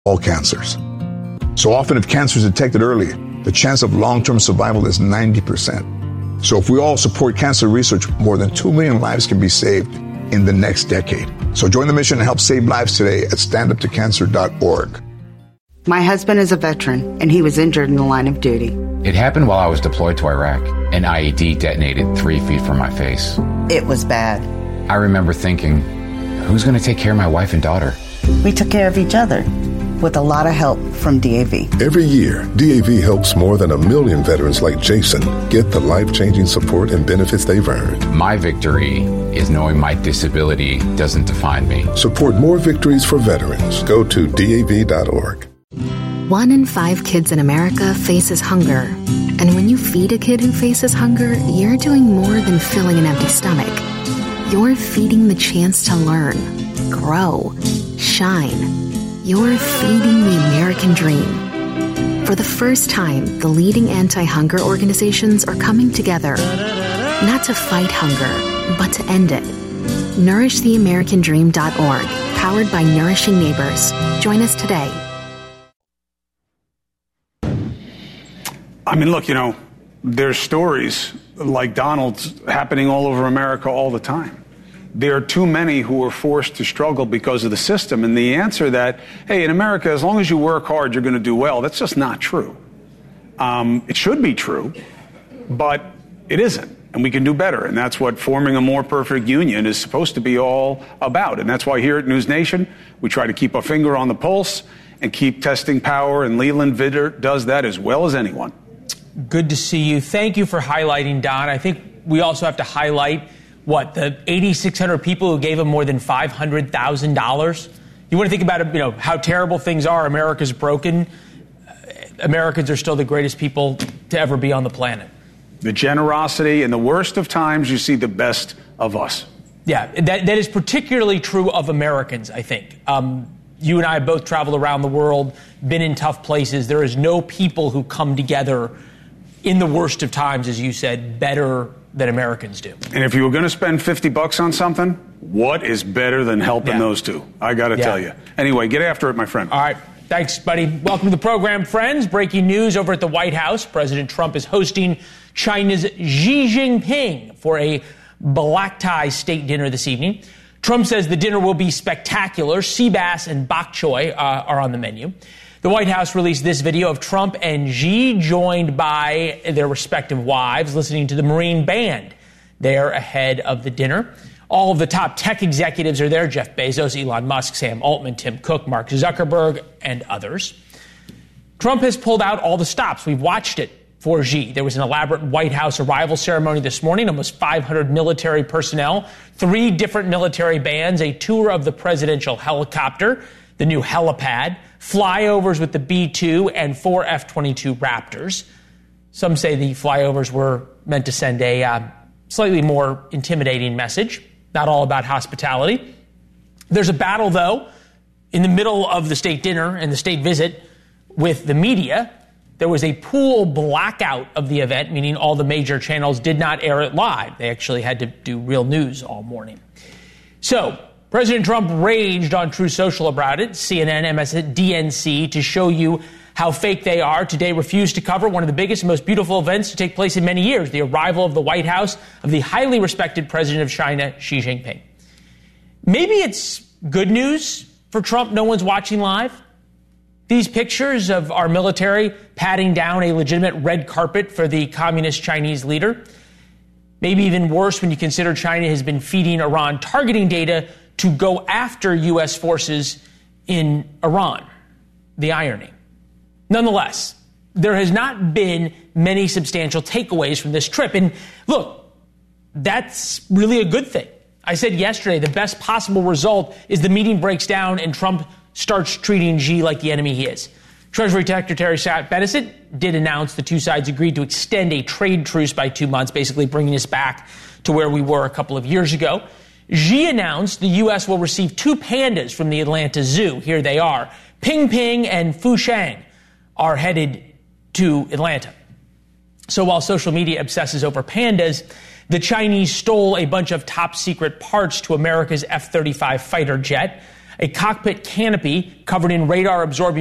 all cancers. So often if cancer is detected early, the chance of long-term survival is 90%. So if we all support cancer research, more than 2 million lives can be saved in the next decade. So join the mission and help save lives today at standuptocancer.org. My husband is a veteran, and he was injured in the line of duty. It happened while I was deployed to Iraq. An IED detonated 3 feet from my face. It was bad. I remember thinking, who's going to take care of my wife and daughter? We took care of each other with a lot of help from DAV. Every year, DAV helps more than 1 million veterans like Jason get the life-changing support and benefits they've earned. My victory is knowing my disability doesn't define me. Support more victories for veterans. Go to DAV.org. 1 in 5 kids in America faces hunger. And when you feed a kid who faces hunger, you're doing more than filling an empty stomach. You're feeding the chance to learn, grow, shine. You're feeding the American dream. For the first time, the leading anti-hunger organizations are coming together, not to fight hunger, but to end it. NourishTheAmericanDream.org, powered by Nourishing Neighbors. Join us today. I mean, look, there's stories like Donald's happening all over America all the time. There are too many who are forced to struggle because of the system. And the answer that, hey, in America, as long as you work hard, you're going to do well, that's just not true. It should be true, but it isn't. And we can do better. And that's what forming a more perfect union is supposed to be all about. And that's why here at News Nation, we try to keep a finger on the pulse and keep testing power. And Leland Vitter does that as well as anyone. Good to see you. Thank you for highlighting, Don. I think we also have to highlight the 8,600 people who gave him more than $500,000. You want to think about it, how terrible things are. America's broken. Americans are still the greatest people to ever be on the planet. The generosity, in the worst of times, you see the best of us. Yeah, that is particularly true of Americans, I think. You and I have both traveled around the world, been in tough places. There is no people who come together in the worst of times, as you said, better than Americans do. And if you were going to spend $50 on something, what is better than helping those two? I got to tell you. Anyway, get after it, my friend. All right. Thanks, buddy. Welcome to the program, friends. Breaking news over at the White House. President Trump is hosting China's Xi Jinping for a black tie state dinner this evening. Trump says the dinner will be spectacular. Sea bass and bok choy are on the menu. The White House released this video of Trump and Xi joined by their respective wives listening to the Marine Band there ahead of the dinner. All of the top tech executives are there: Jeff Bezos, Elon Musk, Sam Altman, Tim Cook, Mark Zuckerberg, and others. Trump has pulled out all the stops. We've watched it for Xi. There was an elaborate White House arrival ceremony this morning, almost 500 military personnel, 3 different military bands, a tour of the presidential helicopter, the new helipad, flyovers with the B-2 and 4 F-22 Raptors. Some say the flyovers were meant to send a slightly more intimidating message, not all about hospitality. There's a battle, though, in the middle of the state dinner and the state visit with the media. There was a pool blackout of the event, meaning all the major channels did not air it live. They actually had to do real news all morning. So President Trump raged on Truth Social about it, CNN, MSNBC, to show you how fake they are. Today refused to cover one of the biggest and most beautiful events to take place in many years, the arrival of the White House of the highly respected president of China, Xi Jinping. Maybe it's good news for Trump no one's watching live. These pictures of our military patting down a legitimate red carpet for the communist Chinese leader. Maybe even worse when you consider China has been feeding Iran targeting data to go after U.S. forces in Iran. The irony. Nonetheless, there has not been many substantial takeaways from this trip. And look, that's really a good thing. I said yesterday the best possible result is the meeting breaks down and Trump starts treating Xi like the enemy he is. Treasury Secretary Scott Bessent did announce the two sides agreed to extend a trade truce by 2 months, basically bringing us back to where we were a couple of years ago. Xi announced the U.S. will receive 2 pandas from the Atlanta Zoo. Here they are. Ping Ping and Fu Shang are headed to Atlanta. So while social media obsesses over pandas, the Chinese stole a bunch of top secret parts to America's F-35 fighter jet. A cockpit canopy covered in radar-absorbing